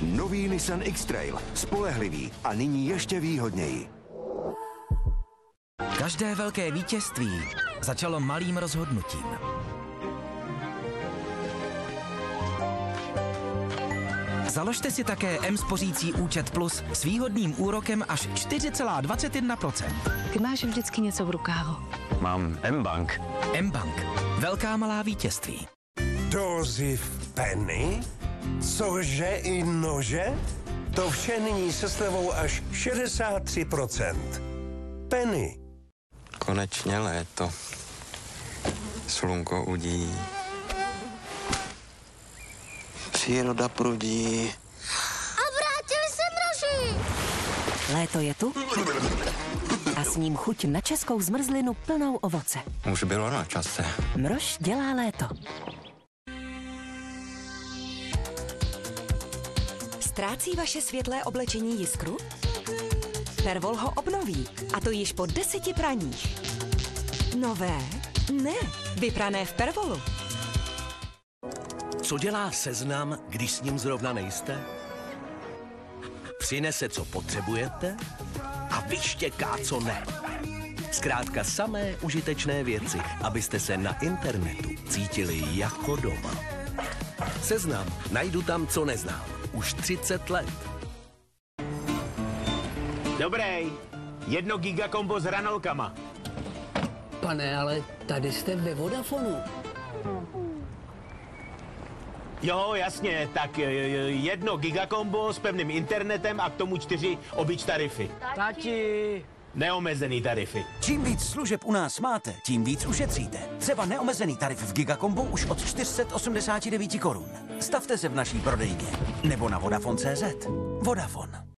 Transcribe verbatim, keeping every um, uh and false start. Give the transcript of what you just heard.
Nový Nissan X-Trail. Spolehlivý a nyní ještě výhodněji. Každé velké vítězství začalo malým rozhodnutím. Založte si také M-spořící účet Plus s výhodným úrokem až čtyři celá dvacet jedna procenta. Ty máš vždycky něco v rukávu. Mám M-Bank. M-Bank. Velká malá vítězství. Dozy v Penny? Cože i nože? To vše nyní se slevou až šedesát tři procent. Penny. Konečně léto. Slunko udí. Příroda prudí. A vrátili se mraži! Léto je tu a s ním chuť na českou zmrzlinu plnou ovoce. Už bylo na čase. Mrož dělá léto. Ztrácí vaše světlé oblečení jiskru? Pervol ho obnoví, a to již po deseti praních. Nové? Ne, vyprané v Pervolu. Co dělá Seznam, když s ním zrovna nejste? Přinese, co potřebujete a vyštěká, co ne. Zkrátka samé užitečné věci, abyste se na internetu cítili jako doma. Seznam. Najdu tam, co neznám. Už třicet let. Dobrý. Jedno gigakombo s hranolkama. Pane, ale tady jste ve Vodafonu. Jo, jasně, tak jedno gigakombo s pevným internetem a k tomu čtyři obyč tarify. Tati! Neomezený tarify. Čím víc služeb u nás máte, tím víc ušetříte. Třeba neomezený tarif v Gigakombu už od čtyři sta osmdesát devět korun. Stavte se v naší prodejně nebo na Vodafone tečka cé zet. Vodafone.